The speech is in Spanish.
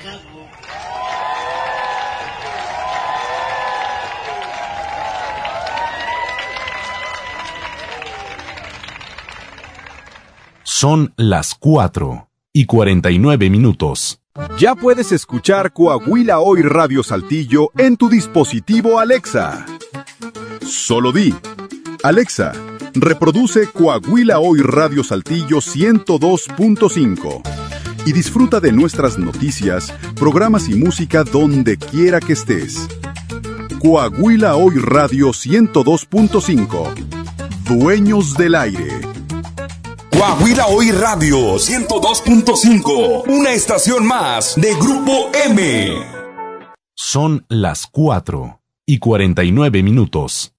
Son las 4:49. Ya puedes escuchar Coahuila Hoy Radio Saltillo en tu dispositivo Alexa. Solo di: Alexa, reproduce Coahuila Hoy Radio Saltillo 102.5 y disfruta de nuestras noticias, programas y música donde quiera que estés. Coahuila Hoy Radio 102.5. Dueños del aire. Coahuila Hoy Radio 102.5, una estación más de Grupo M. Son las 4:49.